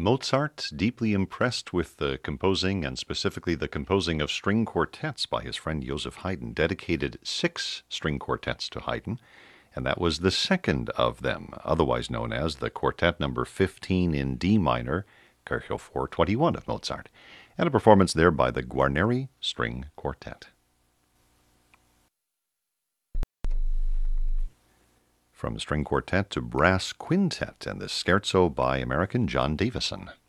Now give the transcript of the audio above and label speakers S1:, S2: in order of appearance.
S1: Mozart, deeply impressed with the composing and specifically the composing of string quartets by his friend Joseph Haydn, dedicated 6 string quartets to Haydn, and that was the second of them, otherwise known as the Quartet Number 15 in D minor, Kerchel 421 of Mozart, and a performance there by the Guarneri String Quartet. From string quartet to brass quintet and the scherzo by American John Davison.